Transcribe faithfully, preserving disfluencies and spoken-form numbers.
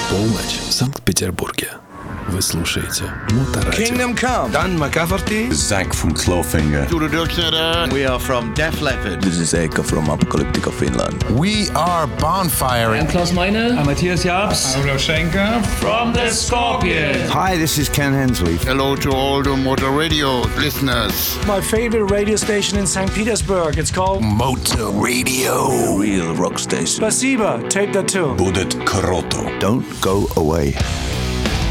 Полночь в Санкт-Петербурге. Вы слушаете Моторадио. Kingdom Come. Dan McCafferty. Zack from Clawfinger. We are from Def Leppard. This is Eka from Apocalyptica Finland. We are Bonfire. I'm Klaus Meine. I'm Matthias Jabs. I'm Schenker. From the Scorpions. Hi, this is Ken Hensleaf. Hello to all the Motor Radio listeners. My favorite radio station in Saint Petersburg. It's called Motor Radio. Real rock station. Spasiba. Tape that too. Будет круто. Don't go away.